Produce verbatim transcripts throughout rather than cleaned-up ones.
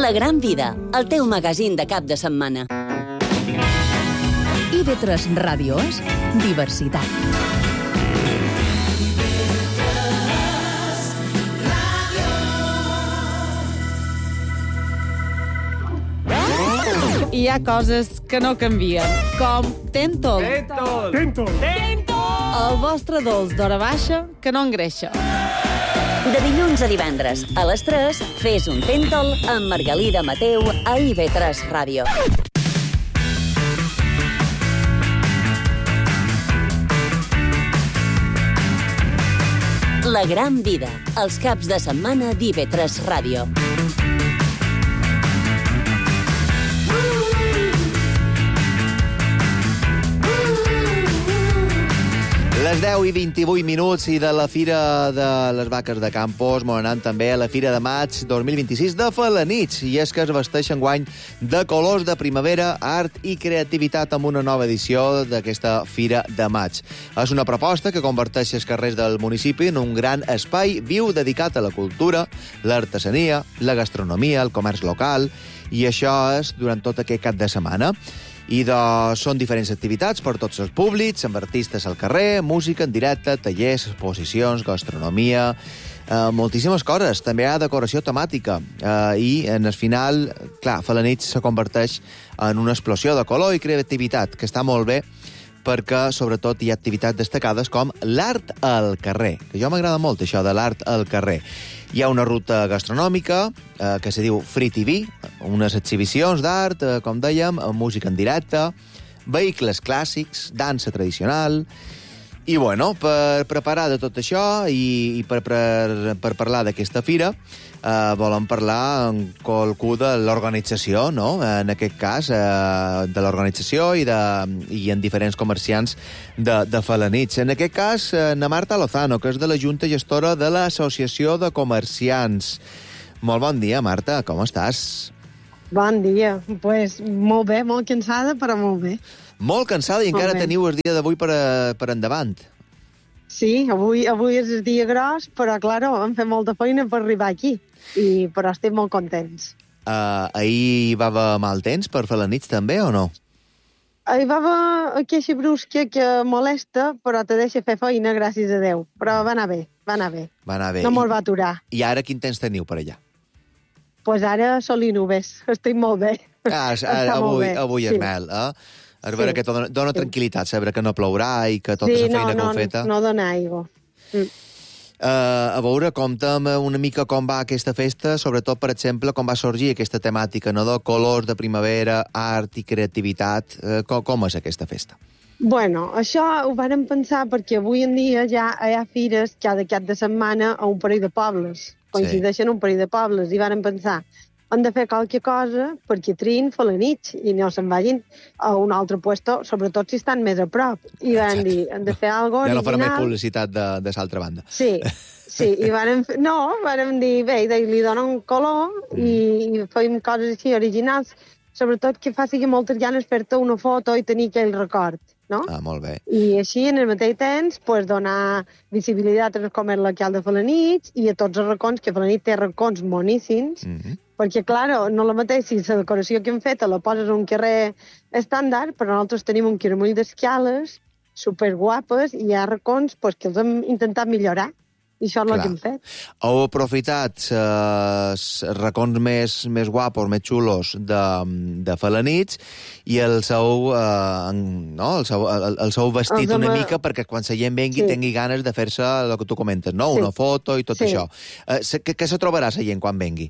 La Gran Vida, el teu magazín de cap de setmana. I V tres Ràdio és diversitat. Hi ha coses que no canvien, com Tentol. Tentol! Tentol! Tentol! El vostre dolç d'hora baixa que no engreixa. De dilluns a divendres, a les tres, fes un Tentol amb Margalida Mateu a I V tres Ràdio. La Gran Vida, els caps de setmana d'I V tres Ràdio. Les deu i vint-i-vuit minuts i de la Fira de les Vaques de Campos m'ho anant també a la Fira de Maig dos mil vint-i-sis de Felanitx, i és que es vesteix enguany de colors de primavera, art i creativitat amb una nova edició d'aquesta Fira de Maig. És una proposta que converteix els carrers del municipi en un gran espai viu dedicat a la cultura, l'artesania, la gastronomia, el comerç local, i això és durant tot aquest cap de setmana. I de... són diferents activitats per tots els públics, amb artistes al carrer, música en directe, tallers, exposicions, gastronomia, eh, moltíssimes coses. També hi ha decoració temàtica. Eh, I, en el final, clar, Felanitx se converteix en una explosió de color i creativitat, que està molt bé, perquè, sobretot, hi ha activitats destacades com l'art al carrer, que jo m'agrada molt, això de l'art al carrer. Hi ha una ruta gastronòmica eh, que se diu Free T V, unes exhibicions d'art, eh, com dèiem, música en directe, vehicles clàssics, dansa tradicional. I, bueno, per preparar de tot això i, i per, per, per parlar d'aquesta fira, eh, volem parlar amb qualcú de l'organització, no? En aquest cas, eh, de l'organització i, de, i en diferents comerciants de, de Felanitx. En aquest cas, eh, na Marta Lozano, que és de la Junta Gestora de l'Associació de Comerciants. Molt bon dia, Marta, com estàs? Bon dia. Pues, molt bé, molt cansada, però molt bé. Molt cansada i encara teniu el dia d'avui per, a, per endavant. Sí, avui, avui és el dia gros, però, claro, hem fet molta feina per arribar aquí, i, però estem molt contents. Uh, ahir va haver mal temps per Felanitx també, o no? Ahir va haver aquesta brusca que molesta, però te deixa fer feina, gràcies a Déu. Però va anar bé, va anar bé. Va anar bé. No me'l va aturar. I ara quin temps teniu per allà? Pues ara sol i nubes. Estic molt bé. Ah, ara, avui, avui és sí. Mel, eh? És sí. Vera que dona, dona sí. tranquil·litat, saber que no plourà i que tota sí, la feina no, que heu feta... Sí, no, no dona aigua. Mm. Uh, a veure, compta'm una mica com va aquesta festa, sobretot, per exemple, com va sorgir aquesta temàtica, no?, de colors de primavera, art i creativitat. Uh, com, com és aquesta festa? Bueno, això ho vàrem pensar perquè avui en dia ja hi ha fires cada cap de setmana a un parell de pobles. Coincideixen sí. un parell de pobles i vàrem pensar han de fer qualque cosa perquè triïn Felanitx i no se'n vagin a un altre puesto, sobretot si estan més a prop. I van dir, han de fer alguna cosa original. Ja no farà més publicitat de, de l'altra banda. Sí, sí, i vàrem, no, vàrem dir, bé, li donen un color i, i fem coses així originals, sobretot que faci que moltes ganes fer-te una foto i tenir aquell record, no? Ah, molt bé. I així, en el mateix temps, pues, donar visibilitat al comerç local de Felanitx i a tots els racons, que Felanitx té racons moníssims, mm -hmm. perquè, clar, no la mateix, si la decoració que hem fet la poses a un carrer estàndard, però nosaltres tenim un caramull d'escales superguapes i hi ha racons pues, que els hem intentat millorar. I això és el que hem fet. Heu aprofitat eh, els racons més, més guapos, més xulos de, de Felanitx i els heu, eh, no? els heu, el, els heu vestit els una hem... mica perquè quan la gent vengui sí. tingui ganes de fer-se el que tu comentes, no? Sí. Una foto i tot sí. això. Eh, què, què se trobarà la gent quan vengui?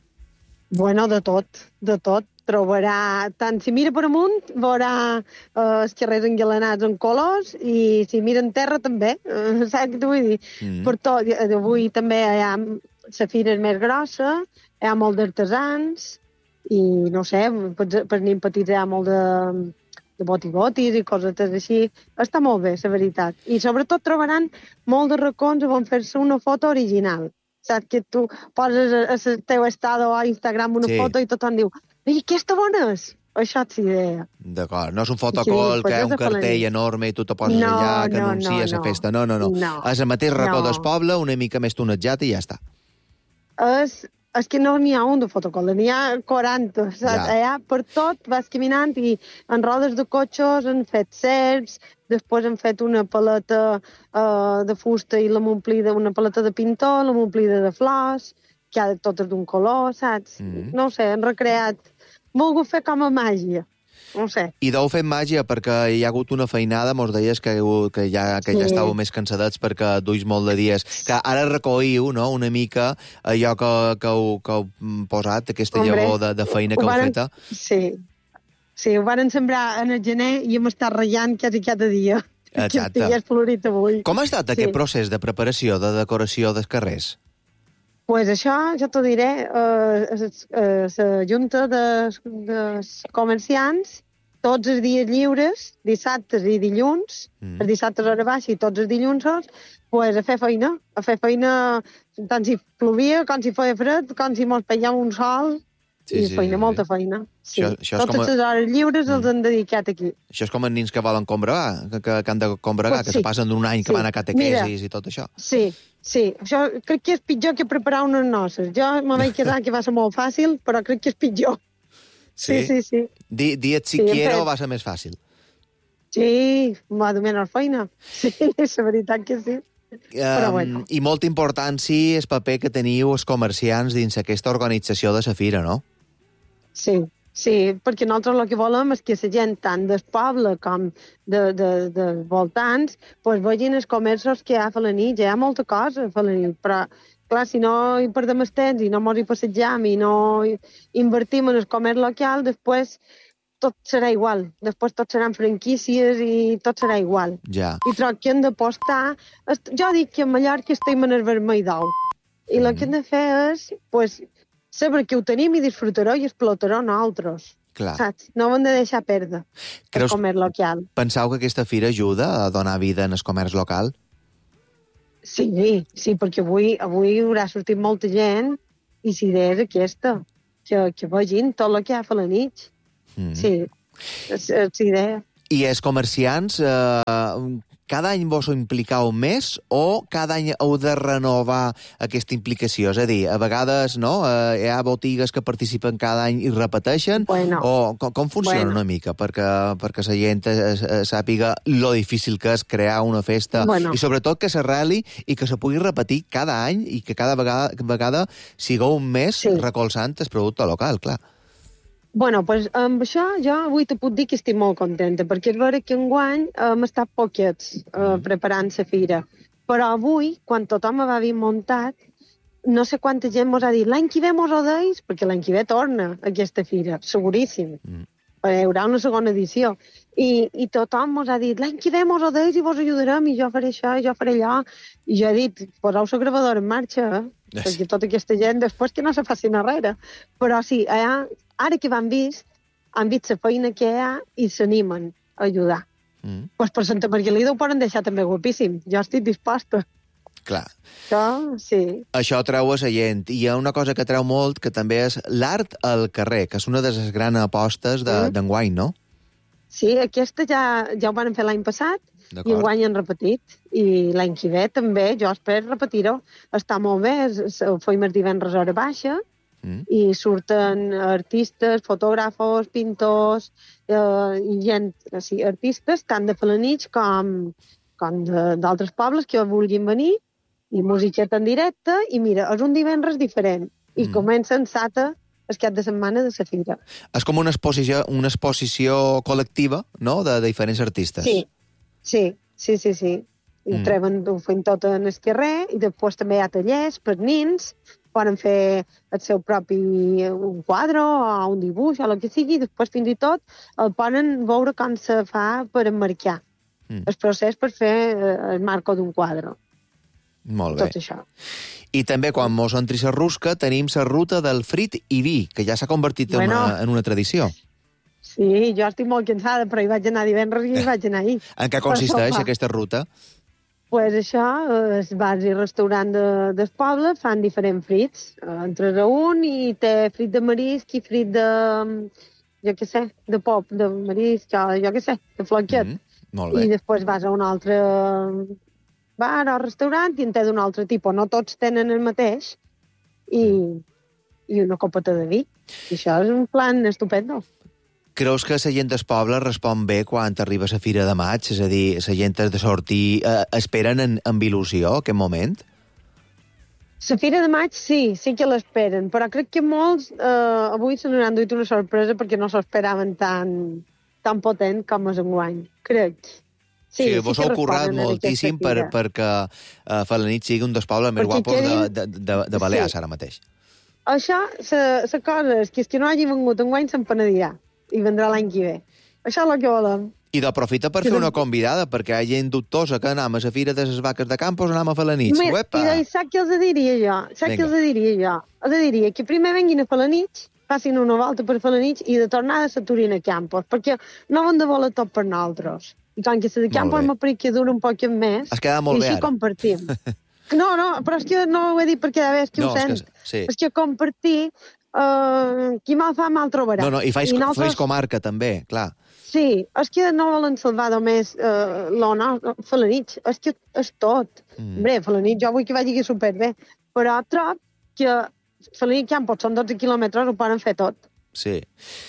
Bueno, de tot, de tot. Trobarà, tant si mira per amunt, veurà eh, els carrers engalanats en colors i si mira en terra també, eh, saps què t'ho vull dir? Mm. Per tot, avui també hi ha la fira més grossa, hi ha molt d'artesans i, no sé, per, per nens petits hi ha molt de, de botigotis i coses així. Està molt bé, la veritat. I sobretot trobaran molt de racons on fer-se una foto original. Saps que tu poses a el teu estado a Instagram una sí. foto i tothom diu i aquesta bona és? Això és idea. D'acord, no és un fotocol sí, que hi ha un cartell enorme i tu te poses no, allà, que no, anuncies no, no. la festa. No, no, no. no. És el mateix racó no. del poble, una mica més tonejat i ja està. És és que no n'hi ha un de fotocola, n'hi ha quaranta, saps? Ja. Allà per tot vas caminant i en rodes de cotxes han fet serps, després han fet una paleta uh, de fusta i l'hem omplida, una paleta de pintor, l'hem omplida de flors, que ha totes d'un color, saps? Mm. No ho sé, han recreat. Volgut fer com a màgia, no ho sé. I deu fet màgia perquè hi ha hagut una feinada, mos deies que, que, ja, que Sí. ja estàveu més cansadets perquè duis molt de dies. Que ara recolliu, no?, una mica allò que, que, heu, que heu posat, aquesta Hombre, llavor de, de feina que ho heu varen- feta. Sí, sí, ho van sembrar en el gener i hem estat ratllant quasi cada dia. Exacte. Que ja és florit avui. Com ha estat Sí. aquest procés de preparació, de decoració dels carrers? Pues això, jo t'ho diré, eh, eh, la Junta de, de comerciants, tots els dies lliures, dissabtes i dilluns, Mm. els dissabtes a hora baixa i tots els dilluns, pues a fer feina, a fer feina tant si plovia, com si feia fred, com si mos peiava un sol, Sí, i sí, feina, sí, molta sí. feina. Sí. Això- això és Totes com a- les hores lliures els Mm. han dedicat aquí. Això és com els nins que volen combregar, que, que, que han de combregar, Pues que sí. se passen d'un any que Sí. van a catequesis Mira. i tot això. Sí, sí. Això crec que és pitjor que preparar unes noces. Jo me vaig quedar que va ser molt fàcil, però crec que és pitjor. Sí, sí, sí. Di, diet si Sí, en quiero fet. va ser més fàcil. Sí, m'ha de menys feina. Sí, la veritat que sí. Però Um, bueno. I molt important, sí, el paper que teniu els comerciants dins aquesta organització de la fira, no? Sí, sí, perquè nosaltres el que volem és que la gent, tant del poble com de, de, de voltants, pues, vegin els comerços que hi ha a la nit. Hi ha molta cosa a la nit, però, clar, si no hi perdem el temps i no mos hi passegem i no hi invertim en el comerç local, després tot serà igual. Després tot seran franquícies i tot serà igual. Ja. I trobo que hem d'apostar... est- Jo dic que a Mallorca estem en el vermell d'ou. I el que hem de fer és, pues, saber que ho tenim i disfrutar-ho i explotar-ho nosaltres. Clar. Saps? No ho hem de deixar perdre, el Creus- comerç local. Penseu que aquesta fira ajuda a donar vida en el comerç local? Sí, sí, perquè avui, avui haurà sortit molta gent i la idea és aquesta, que, que vegin tot el que hi ha a la nit. Mm. Sí, és, és la idea. I els comerciants, eh, cada any vos ho impliqueu més o cada any heu de renovar aquesta implicació? És a dir, a vegades no, eh, hi ha botigues que participen cada any i repeteixen, Bueno. o com, com funciona Bueno. una mica perquè, perquè la gent eh, eh, sàpiga lo difícil que és crear una festa Bueno. i sobretot que s'arreli i que se pugui repetir cada any i que cada vegada, vegada sigueu més Sí. recolzant el producte local, clar. Bueno, pues, amb això jo avui te puc dir que estic molt contenta, perquè és vera que enguany hem estat poquets eh, preparant la fira. Però avui, quan tothom va vir muntat, no sé quanta gent mos ha dit l'any que ve mos ho deis, perquè l'any que ve torna aquesta fira, seguríssim. Mm. Hi haurà una segona edició. I, i tothom mos ha dit l'any que ve mos ho deis i vos ajudarem, i jo faré això, i jo faré allò. I jo he dit, poseu la gravadora en marxa, eh? Sí. Perquè tota aquesta gent després que no se facin enrere. Però sí, allà, ara que m'han vist, han vist la feina que hi ha i s'animen a ajudar. Mm. Pues per Santa Margalida ho poden deixar també guapíssim. Jo estic disposta. Clar. Això, sí. Això treu a la gent. I hi ha una cosa que treu molt, que també és l'art al carrer, que és una de les grans apostes Mm. d'enguany, no? Sí, aquesta ja, ja ho van fer l'any passat i D'acord. enguany han repetit. I l'any que ve també, jo espero repetir-ho. Està molt bé, es- ho fem el divendres a hora baixa, Mm. i surten artistes, fotògrafos, pintors, eh, i gent, o sigui, artistes, tant de Felanitx com, com de- d'altres pobles que vulguin venir, i musiqueta en directe, i mira, és un divendres diferent, i Mm. comença en Sata el cap de setmana de la fira. És com una exposició, una exposició col·lectiva, no?, de diferents artistes. Sí, sí, sí, sí, sí. I Mm. mm. treuen, ho fem tot en el carrer, i després també hi ha tallers per nins, poden fer el seu propi un quadre o un dibuix o el que sigui, i després fins i tot el poden veure com se fa per emmarcar. Mm. El procés per fer eh, el marco d'un quadre. Molt bé. Tot això. I també, quan mos entri la rusca, tenim la ruta del frit i vi, que ja s'ha convertit Bueno. en, una, en una tradició. Sí, jo estic molt cansada, però hi vaig anar divendres i hi vaig anar ahir. En què Per consisteix sopar. aquesta ruta? Pues això, eh, els bars i restaurants de, del poble fan diferents frits. Eh, Entres a un i té frit de marisc i frit de, jo què sé, de pop, de marisc, jo, jo què sé, de floquet. Mm. Molt I bé. després vas a un altre bar o restaurant i en té d'un altre tipus. No tots tenen el mateix. I, i una copeta de vi. I això és un plan estupendo. Creus que la gent del poble respon bé quan arriba la Fira de Maig? És a dir, la gent has de sortir... Eh, esperen en, amb il·lusió aquest moment? La Fira de Maig sí, sí que l'esperen, però crec que molts eh, avui se n'han duit una sorpresa perquè no s'esperaven tan, tan potent com és enguany, crec. Sí, sí, vos heu currat moltíssim per, perquè uh, Felanitx sigui un dels pobles més perquè guapos quedin... de, de, de, de Balears sí. ara mateix. Això, la cosa és que el que no hagi vengut enguany se'n penedirà i vendrà l'any que ve. Això és el que volem. I d'aprofita per fer una convidada, perquè hi ha gent dubtosa que anam a la Fira de les Vaques de Campos o anam a Felanitx. Uepa! I sap què els diria jo? Sap què els diria jo? Els diria que primer venguin a Felanitx, facin una volta per Felanitx i de tornada s'aturin a Campos, perquè no van de voler tot per nosaltres. I com que la de Campos m'apareix que dura un poc més, has quedat molt i bé, així ara. Compartim. No, no, però és que no ho he dit perquè a veure, és que no, ho sent. És que, sí. És que compartir, uh, qui mal fa, mal trobarà. No, no, i faig, I nosaltres... faig comarca, també, clar. Sí, és que no volen salvar només uh, l'Ona, Felanitx, és que és tot. Mm. Bé, Felanitx jo vull que vagi superbé, però trob que Felanitx i Campos són dotze quilòmetres, ho poden fer tot. Sí.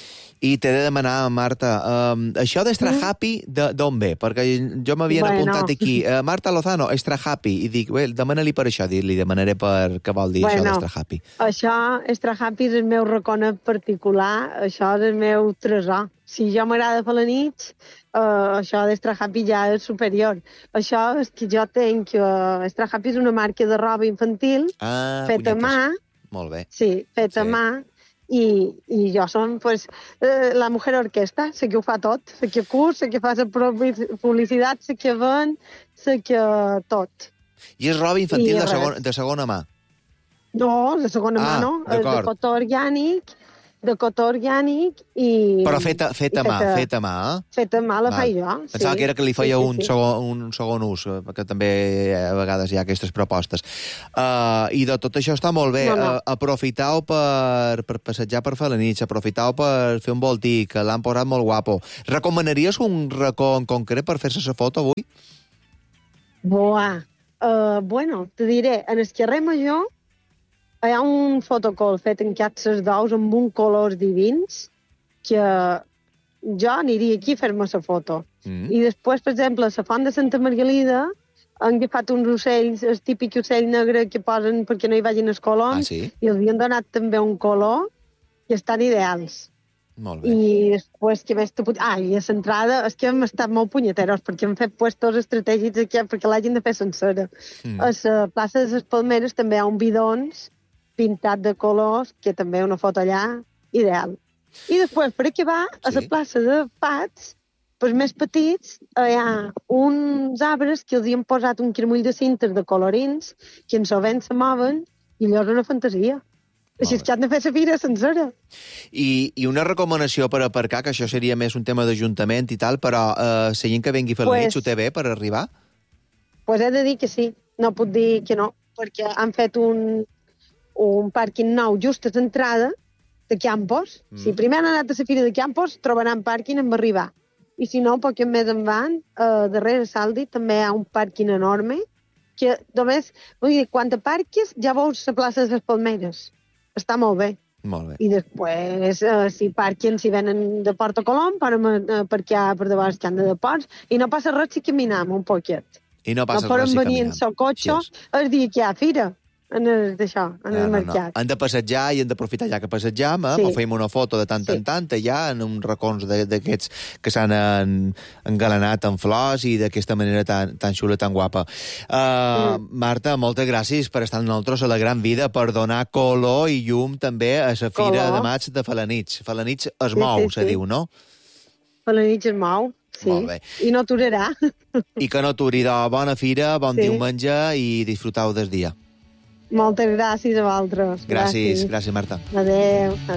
I t'he de demanar, Marta, um, això d'Extra mm. Happy, d'on ve? Perquè jo m'havien bueno. apuntat aquí, uh, Marta Lozano, Extra Happy, i dic, bé, demana-li per això, li demanaré per què vol dir bueno, això d'Extra Happy. Això, Extra Happy, és el meu reconec particular, això és el meu tresor. Si jo m'agrada Felanitx, uh, això d'Extra Happy ja és superior. Això és que jo tenc... Uh, Extra Happy és una marca de roba infantil, ah, feta a mà. Molt bé. Sí, feta sí. a mà. I, i jo som pues, eh, la mujer orquesta, sé que ho fa tot, sé que curs, sé que fa la publicitat, sé que ven, sé que tot. I és roba infantil de, segon, de segona mà? No, de segona ah, mà no, és de cotó orgànic, de cotó orgànic i... Però feta, feta, mà, feta a mà, eh? Feta a mà la faig jo, sí. Pensava que era que li feia sí, sí, un, sí. Segon, un segon ús, que també a vegades hi ha aquestes propostes. Uh, I de tot això està molt bé. No, no. Uh, aprofitau per, per passejar per Felanitx, aprofitau per fer un voltí, que l'han posat molt guapo. Recomanaries un racó en concret per fer-se la foto avui? Buah, uh, bueno, te diré, en el carrer Major hi ha un fotocol fet en capses d'ous amb un colors divins que jo aniria aquí a fer-me la foto. Mm. I després, per exemple, a la font de Santa Margalida han agafat uns ocells, el típic ocell negre que posen perquè no hi vagin els coloms, ah, sí? i els havien donat també un color i estan ideals. Molt bé. I després, que més te pot... Ah, i a l'entrada, és que hem estat molt punyeteros, perquè hem fet puestos estratègics aquí, perquè l'hagin de fer sencera. Mm. A la plaça de les Palmeres també hi ha un bidons pintat de colors, que també una foto allà, ideal. I després, per acabar, sí. a la plaça de Fats, pues més petits, hi ha uns arbres que els hi han posat un cremull de cintes de colorins, que en sovint se mouen, i allò és una fantasia. Així és que han de fer la fira sencera. I, I una recomanació per aparcar, que això seria més un tema d'Ajuntament i tal, però eh, la gent que vengui a Felanitx pues, ho té bé per arribar? Doncs pues he de dir que sí, no puc dir que no, perquè han fet un, un pàrquing nou just a l'entrada de Campos. Mm. Si primer han anat a la fira de Campos, trobaran pàrquing en arribar. I si no, poc més en van, eh, darrere Saldi també hi ha un pàrquing enorme, que només, vull dir, quan aparques ja veus la plaça de les Palmeres. Està molt bé. Molt bé. I després, eh, si parquen, si venen de Porto Colom, poden eh, parquear per davant el camp de deports, i no passa res si caminem un poquet. I no passa no res si caminem. No poden venir en el cotxe el dia que hi ha fira. En el, d'això, en no, el mercat. No, no. Han de passejar i han d'aprofitar ja que passegem, eh? Sí. O fem una foto de tant sí. en tant, ja en uns racons d'aquests que s'han en, engalanat amb flors i d'aquesta manera tan, tan xula, tan guapa. Uh, mm. Marta, moltes gràcies per estar amb nosaltres a la Gran Vida, per donar color i llum també a la Fira de Maig de Felanitx. Felanitx es mou, sí, sí, se sí. diu, no? Felanitx es mou, sí. I no aturarà. I que no aturi, de bona fira, bon sí. diumenge i disfrutau del dia. Moltes gràcies a vosaltres. Gràcies, gràcies, gràcies Marta. Adéu. Adéu.